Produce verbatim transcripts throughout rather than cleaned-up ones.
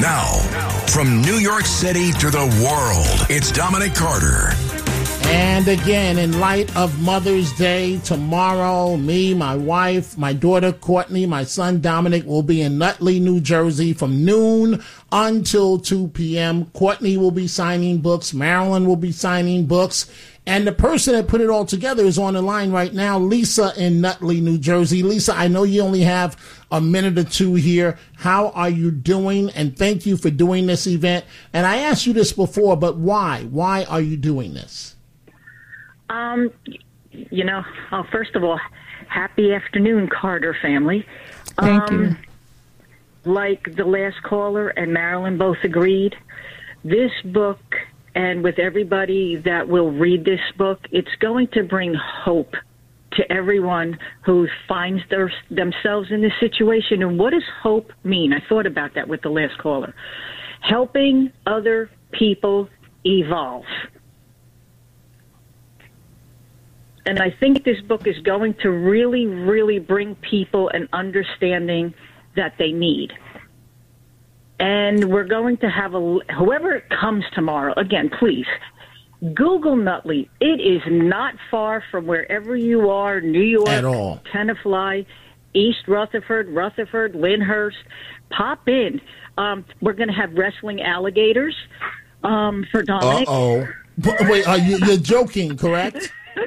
Now, from New York City to the world, it's Dominic Carter. And again, in light of Mother's Day, tomorrow, me, my wife, my daughter Courtney, my son Dominic will be in Nutley, New Jersey from noon until two p.m. Courtney will be signing books. Marilyn will be signing books. And the person that put it all together is on the line right now, Lisa in Nutley, New Jersey. Lisa, I know you only have a minute or two here. How are you doing? And thank you for doing this event. And I asked you this before, but why? Why are you doing this? Um, you know, uh, first of all, happy afternoon, Carter family. Thank um, you. Like the last caller and Marilyn both agreed, this book, and with everybody that will read this book, it's going to bring hope to everyone who finds their, themselves in this situation. And what does hope mean? I thought about that with the last caller. Helping other people evolve. And I think this book is going to really, really bring people an understanding that they need. And we're going to have a, whoever comes tomorrow, again, please, Google Nutley. It is not far from wherever you are, New York, at all. Tenafly, East Rutherford, Rutherford, Lyndhurst. Pop in. Um, we're going to have wrestling alligators um, for Dominic. Uh-oh. Wait, are you, you're joking, correct?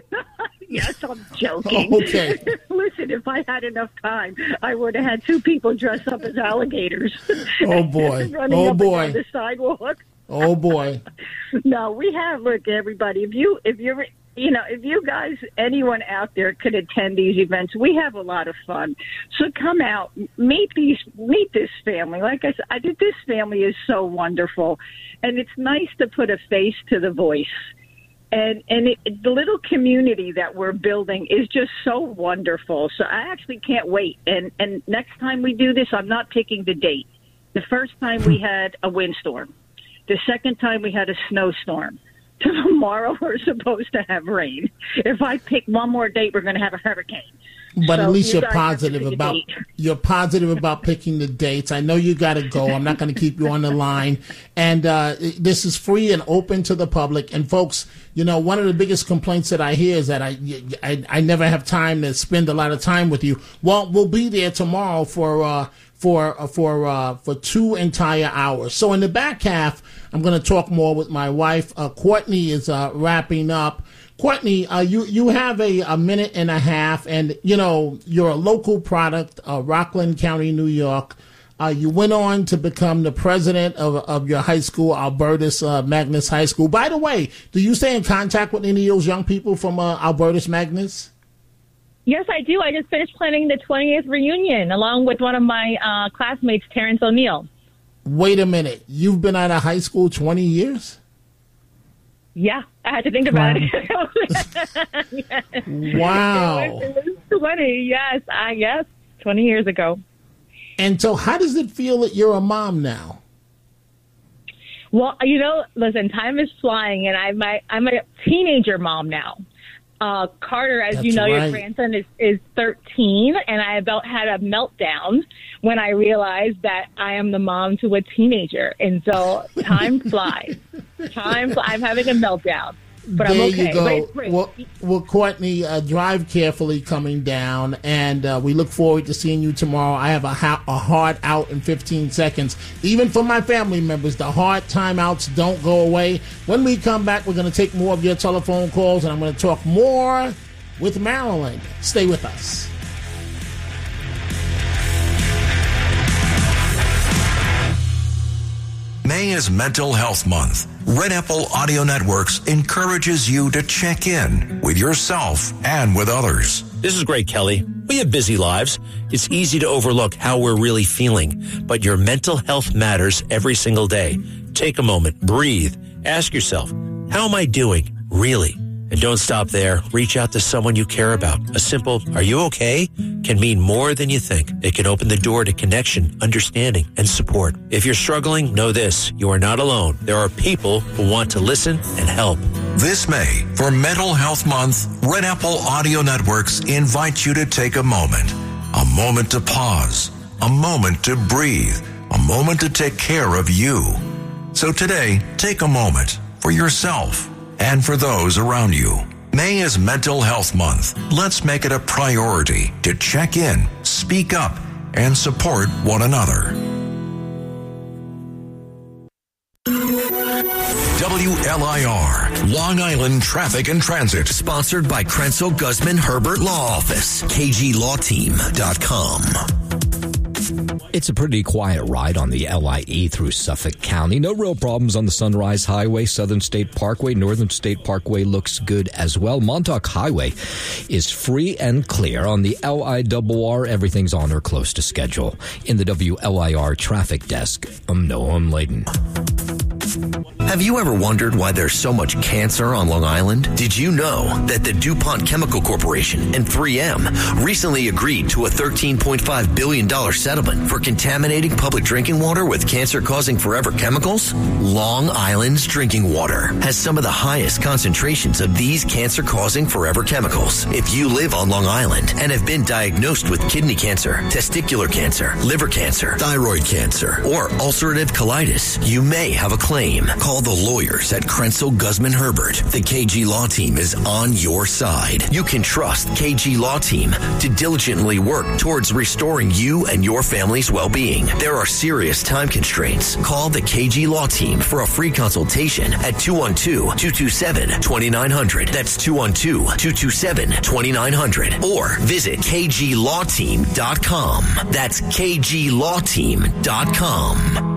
Yes, I'm joking. Oh, okay. Listen, if I had enough time, I would have had two people dressed up as alligators. Oh, boy. running Oh, up boy. and down the sidewalk. Oh, boy. No, we have, look, everybody, if you, if you're, you know, if you guys, anyone out there could attend these events, we have a lot of fun. So come out, meet these, meet this family. Like I said, I did, this family is so wonderful. And it's nice to put a face to the voice. And and it, the little community that we're building is just so wonderful. So I actually can't wait. And and next time we do this, I'm not picking the date. The first time we had a windstorm. The second time we had a snowstorm. Tomorrow we're supposed to have rain. If I pick one more date, we're going to have a hurricane. But So at least you you're guys have to positive pick a about date. you're positive about picking the dates. I know you got to go. I'm not going to keep you on the line. And uh, this is free and open to the public. And folks, you know, one of the biggest complaints that I hear is that I, I, I never have time to spend a lot of time with you. Well, we'll be there tomorrow for uh, for uh, for uh, for two entire hours. So in the back half, I'm going to talk more with my wife. Uh, Courtney is uh, wrapping up. Courtney, uh, you, you have a, a minute and a half, and, you know, you're a local product, uh, Rockland County, New York. Uh, you went on to become the president of, of your high school, Albertus uh, Magnus High School. By the way, do you stay in contact with any of those young people from uh, Albertus Magnus? Yes, I do. I just finished planning the twentieth reunion along with one of my uh, classmates, Terrence O'Neill. Wait a minute. You've been out of high school twenty years? Yeah, I had to think about it. Yes. Wow. It was, it was twenty, yes, I guess, twenty years ago. And so how does it feel that you're a mom now? Well, you know, listen, time is flying, and I'm, I, I'm a teenager mom now. Uh, Carter, as That's you know, right. your grandson is, is thirteen, and I about had a meltdown when I realized that I am the mom to a teenager. And so time flies. Time flies. I'm having a meltdown, but there I'm okay. you go. But it's great. Well, well, Courtney, uh, drive carefully coming down, and uh, we look forward to seeing you tomorrow. I have a, ha- a hard out in fifteen seconds. Even for my family members, the hard timeouts don't go away. When we come back, we're going to take more of your telephone calls, and I'm going to talk more with Marilyn. Stay with us. May is Mental Health Month. Red Apple Audio Networks encourages you to check in with yourself and with others. This is Greg Kelly. We have busy lives. It's easy to overlook how we're really feeling, but your mental health matters every single day. Take a moment, breathe, ask yourself, how am I doing, really? And don't stop there. Reach out to someone you care about. A simple, are you okay? Can mean more than you think. It can open the door to connection, understanding, and support. If you're struggling, know this. You are not alone. There are people who want to listen and help. This May, for Mental Health Month, Red Apple Audio Networks invite you to take a moment. A moment to pause. A moment to breathe. a moment to take care of you. So today, take a moment for yourself and for those around you. May is Mental Health Month. Let's make it a priority to check in, speak up, and support one another. W L I R, Long Island Traffic and Transit. Sponsored by Krenzel Guzman Herbert Law Office, K G law team dot com. It's a pretty quiet ride on the L I E through Suffolk County. No real problems on the Sunrise Highway, Southern State Parkway, Northern State Parkway looks good as well. Montauk Highway is free and clear. On the L I R R, everything's on or close to schedule. In the W L I R traffic desk, I'm Noam Layden. Have you ever wondered why there's so much cancer on Long Island? Did you know that the DuPont Chemical Corporation and three M recently agreed to a thirteen point five billion dollars settlement for contaminating public drinking water with cancer-causing forever chemicals? Long Island's drinking water has some of the highest concentrations of these cancer-causing forever chemicals. If you live on Long Island and have been diagnosed with kidney cancer, testicular cancer, liver cancer, thyroid cancer, or ulcerative colitis, you may have a claim. Call the lawyers at Krenzel Guzman Herbert. The K G Law Team is on your side. You can trust K G Law Team to diligently work towards restoring you and your family's well-being. There are serious time constraints. Call the K G Law Team for a free consultation at two one two, two two seven, two nine zero zero. That's two one two, two two seven, two nine zero zero. Or visit K G law team dot com. That's K G law team dot com.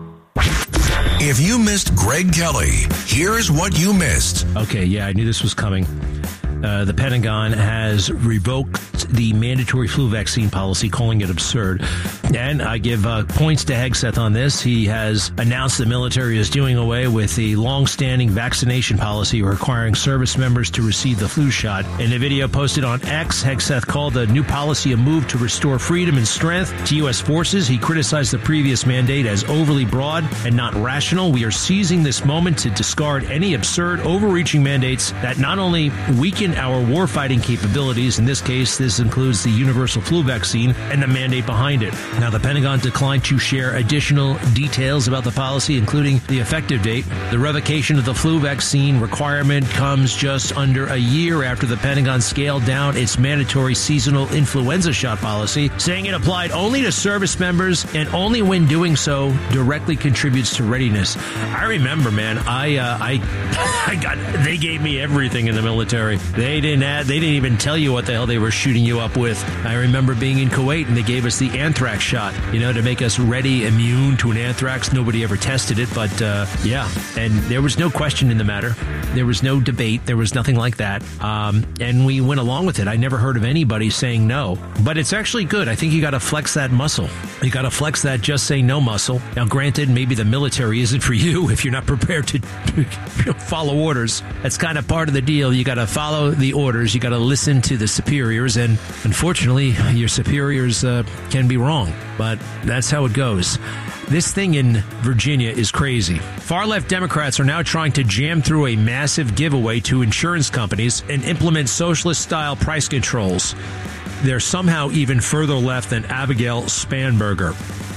If you missed Greg Kelly, here's what you missed. Okay, yeah, I knew this was coming. Uh, the Pentagon has revoked the mandatory flu vaccine policy, calling it absurd. And I give uh, points to Hegseth on this. He has announced the military is doing away with the long-standing vaccination policy requiring service members to receive the flu shot. In a video posted on X, Hegseth called the new policy a move to restore freedom and strength to U S forces. He criticized the previous mandate as overly broad and not rational. We are seizing this moment to discard any absurd, overreaching mandates that not only weaken our warfighting capabilities. In this case, this includes the universal flu vaccine and the mandate behind it. Now, the Pentagon declined to share additional details about the policy, including the effective date. The revocation of the flu vaccine requirement comes just under a year after the Pentagon scaled down its mandatory seasonal influenza shot policy, saying it applied only to service members and only when doing so directly contributes to readiness. I remember, man, I, uh, I, I got, they gave me everything in the military. They didn't add, they didn't even tell you what the hell they were shooting you up with. I remember being in Kuwait and they gave us the anthrax shot, you know, to make us ready, immune to an anthrax. Nobody ever tested it, but uh, yeah. And there was no question in the matter. There was no debate. There was nothing like that. Um, and we went along with it. I never heard of anybody saying no, but it's actually good. I think you got to flex that muscle. You got to flex that just say no muscle. Now, granted, maybe the military isn't for you if you're not prepared to follow orders. That's kind of part of the deal. You got to follow the orders. You got to listen to the superiors, and unfortunately, your superiors uh, can be wrong, but that's how it goes. This thing in Virginia is crazy. Far-left Democrats are now trying to jam through a massive giveaway to insurance companies and implement socialist-style price controls. They're somehow even further left than Abigail Spanberger.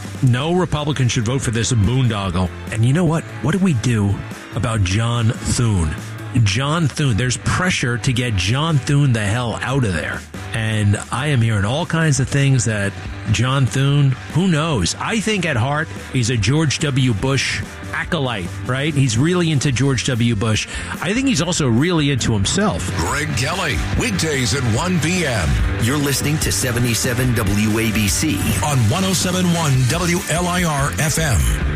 No Republican should vote for this boondoggle. And you know what? What do we do about John Thune? John Thune. There's pressure to get John Thune the hell out of there. And I am hearing all kinds of things that John Thune, who knows? I think at heart, he's a George W. Bush acolyte, right? He's really into George W. Bush. I think he's also really into himself. Greg Kelly, weekdays at one p.m. You're listening to seventy-seven W A B C on one oh seven point one W L I R F M.